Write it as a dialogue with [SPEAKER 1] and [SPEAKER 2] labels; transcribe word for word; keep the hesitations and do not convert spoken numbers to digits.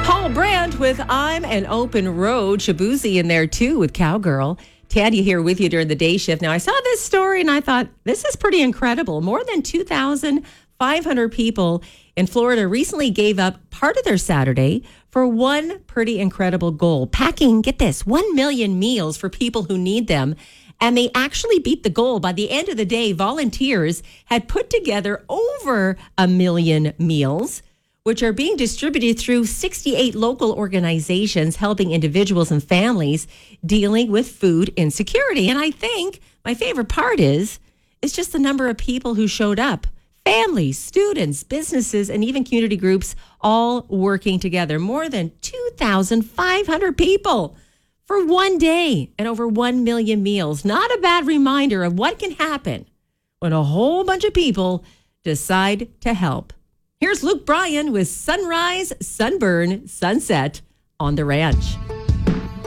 [SPEAKER 1] Paul Brandt with I'm an Open Road. Shabuzi in there too with Cowgirl. Tanya here with you during the day shift. Now, I saw this story and I thought, this is pretty incredible. More than two thousand five hundred people in Florida recently gave up part of their Saturday for one pretty incredible goal. Packing, get this, one million meals for people who need them. And they actually beat the goal. By the end of the day, volunteers had put together over a million meals, which are being distributed through sixty-eight local organizations helping individuals and families dealing with food insecurity. And I think my favorite part is, is just the number of people who showed up. Families, students, businesses, and even community groups all working together. More than two thousand five hundred people for one day and over one million meals. Not a bad reminder of what can happen when a whole bunch of people decide to help. Here's Luke Bryan with Sunrise, Sunburn, Sunset on the Ranch.